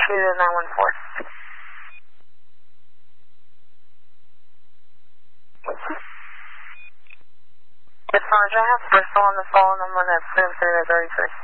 to 914. Yes, Roger, I have Bristol on the phone. I'm going to assume 3033.